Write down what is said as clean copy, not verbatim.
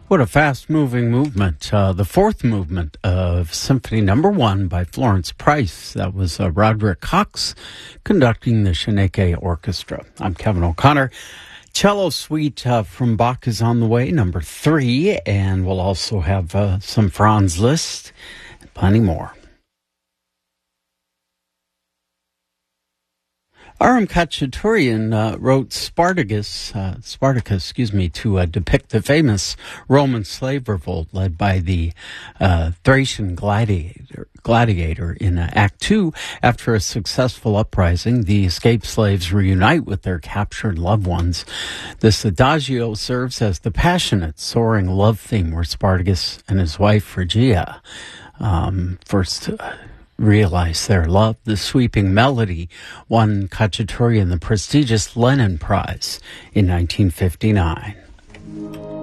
What a fast-moving movement. The fourth movement of Symphony No. 1 by Florence Price. That was Roderick Cox conducting the Shaneke Orchestra. I'm Kevin O'Connor. Cello Suite from Bach is on the way, No. 3, and we'll also have some Franz Liszt and plenty more. Aram Khachaturian wrote Spartacus, to depict the famous Roman slave revolt led by the Thracian gladiator in Act 2. After a successful uprising, the escaped slaves reunite with their captured loved ones. This adagio serves as the passionate, soaring love theme where Spartacus and his wife Phrygia first realize their love. The sweeping melody won Khachaturian the prestigious Lenin Prize in 1959.